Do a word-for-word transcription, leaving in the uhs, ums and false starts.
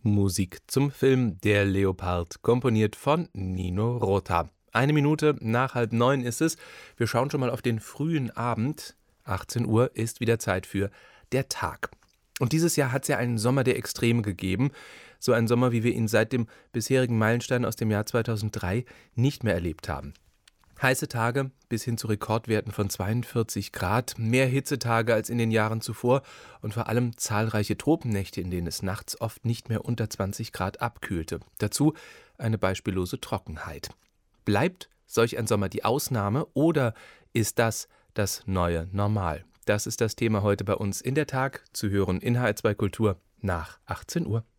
Musik zum Film Der Leopard, komponiert von Nino Rota. Eine Minute nach halb neun ist es. Wir schauen schon mal auf den frühen Abend. achtzehn Uhr ist wieder Zeit für Der Tag. Und dieses Jahr hat es ja einen Sommer der Extreme gegeben. So einen Sommer, wie wir ihn seit dem bisherigen Meilenstein aus dem Jahr zweitausenddrei nicht mehr erlebt haben. Heiße Tage bis hin zu Rekordwerten von zweiundvierzig Grad, mehr Hitzetage als in den Jahren zuvor und vor allem zahlreiche Tropennächte, in denen es nachts oft nicht mehr unter zwanzig Grad abkühlte. Dazu eine beispiellose Trockenheit. Bleibt solch ein Sommer die Ausnahme oder ist das das neue Normal? Das ist das Thema heute bei uns in der Tag, zu hören in H R zwei Kultur nach achtzehn Uhr.